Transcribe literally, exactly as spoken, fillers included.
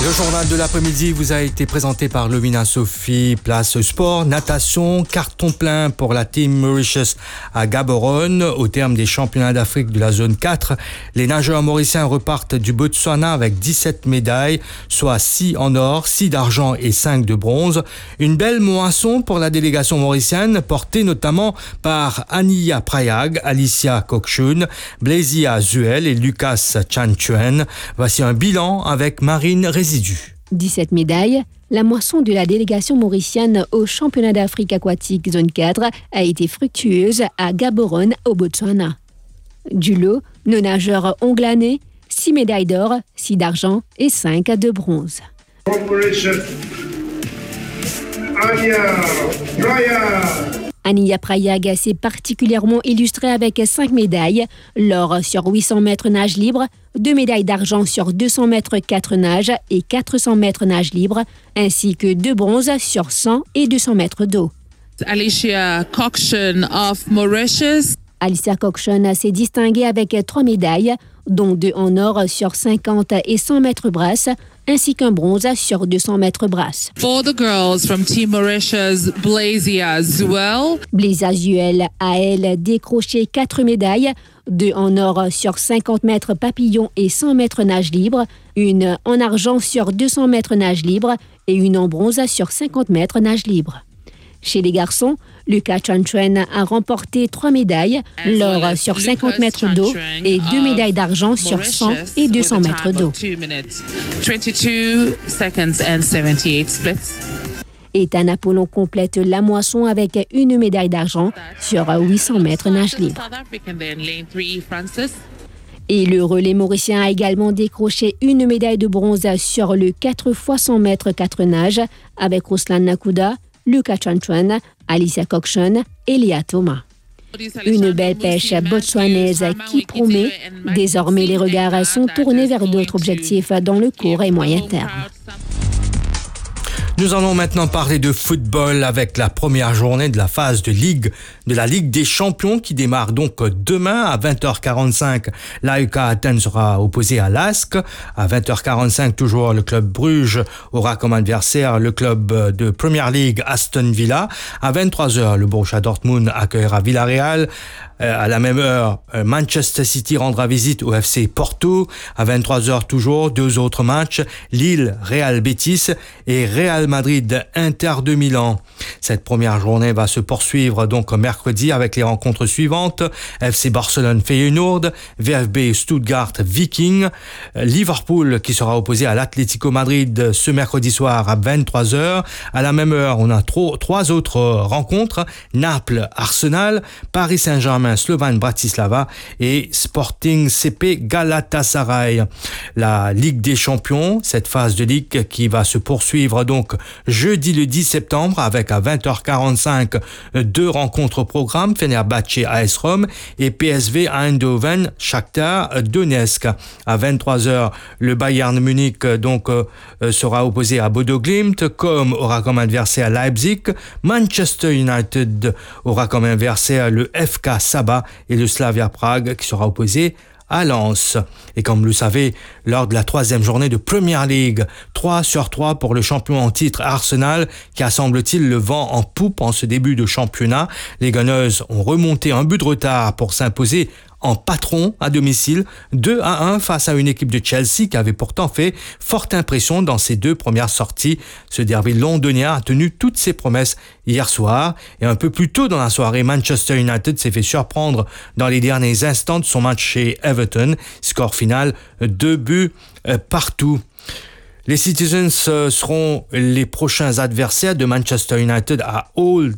Le journal de l'après-midi vous a été présenté par Lovina Sophie. Place sport, natation, carton plein pour la Team Mauritius à Gaborone. Au terme des championnats d'Afrique de la zone quatre, les nageurs mauriciens repartent du Botswana avec dix-sept médailles, soit six en or, six d'argent et cinq de bronze. Une belle moisson pour la délégation mauricienne, portée notamment par Aniya Prayag, Alicia Kokshun, Blazia Zuel et Lucas Chanchuen. Voici un bilan avec Marine Résidus. dix-sept médailles. La moisson de la délégation mauricienne au championnat d'Afrique aquatique zone quatre a été fructueuse à Gaborone au Botswana. Du lot, nos nageurs ont glané six médailles d'or, six d'argent et cinq de bronze. Aniya Prayag s'est particulièrement illustrée avec cinq médailles, l'or sur huit cents mètres nage libre, deux médailles d'argent sur deux cents mètres quatre nages et quatre cents mètres nage libre, ainsi que deux bronzes sur cent et deux cents mètres d'eau. Alicia Kokshun of Mauritius. Alicia Kokshun s'est distinguée avec trois médailles, dont deux en or sur cinquante et cent mètres brasse, ainsi qu'un bronze sur deux cents mètres brasse. For the girls from Team Mauritius, Blazia Zuel. Blazia Zuel a, elle, décroché quatre médailles, deux en or sur cinquante mètres papillon et cent mètres nage libre, une en argent sur deux cents mètres nage libre et une en bronze sur cinquante mètres nage libre. Chez les garçons, Lucas Chanchuen a remporté trois médailles, l'or sur cinquante mètres d'eau et deux médailles d'argent sur cent et deux cents mètres d'eau. Ethan Apollon complète la moisson avec une médaille d'argent sur huit cents mètres nage libre. Et le relais mauricien a également décroché une médaille de bronze sur le quatre fois cent mètres quatre nages avec Ruslan Nakuda, Lucas Chanchuen, Alicia Kokshun et Léa Thomas. Une belle pêche botswanaise qui promet. Désormais, les regards sont tournés vers d'autres objectifs dans le court et moyen terme. Nous allons maintenant parler de football avec la première journée de la phase de Ligue de la Ligue des Champions qui démarre donc demain à vingt heures quarante-cinq. L'A E K Athènes sera opposé à l'A S C. À vingt heures quarante-cinq, toujours, le club Bruges aura comme adversaire le club de Premier League Aston Villa. À vingt-trois heures, le Borussia Dortmund accueillera Villarreal. À la même heure, Manchester City rendra visite au F C Porto. À vingt-trois heures toujours, deux autres matchs, Lille, Real Betis et Real Madrid, Inter de Milan. Cette première journée va se poursuivre donc mercredi avec les rencontres suivantes: F C Barcelone Feyenoord, V F B Stuttgart Viking, Liverpool qui sera opposé à l'Atlético Madrid ce mercredi soir à vingt-trois heures. À la même heure, on a trois, trois autres rencontres: Naples Arsenal, Paris Saint-Germain Slovan Bratislava et Sporting C P Galatasaray. La Ligue des Champions, cette phase de Ligue qui va se poursuivre donc jeudi le dix septembre avec à vingt heures quarante-cinq deux rencontres au programme: Fenerbahçe A S Rome et P S V Eindhoven Shakhtar Donetsk. À vingt-trois heures, le Bayern Munich donc euh, sera opposé à Bodo Glimt, comme aura comme adversaire Leipzig. Manchester United aura comme adversaire le F K Saba et le Slavia Prague qui sera opposé à Lens. Et comme vous le savez, lors de la troisième journée de Premier League, trois sur trois pour le champion en titre Arsenal, qui a semble-t-il le vent en poupe en ce début de championnat. Les Gunners ont remonté un but de retard pour s'imposer en patron à domicile, deux à un face à une équipe de Chelsea qui avait pourtant fait forte impression dans ses deux premières sorties. Ce derby londonien a tenu toutes ses promesses hier soir, et un peu plus tôt dans la soirée, Manchester United s'est fait surprendre dans les derniers instants de son match chez Everton. Score final, deux buts partout. Les Citizens seront les prochains adversaires de Manchester United à Old